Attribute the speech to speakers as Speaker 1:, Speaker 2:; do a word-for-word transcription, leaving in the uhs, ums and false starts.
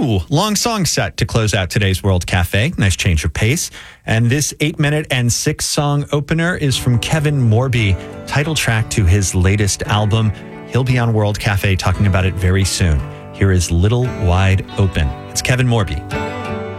Speaker 1: Ooh, long song set to close out today's World Cafe. Nice change of pace. And this eight minute and six song opener is from Kevin Morby, title track to his latest album. He'll be on World Cafe talking about it very soon. Here is Little Wide Open. It's Kevin Morby.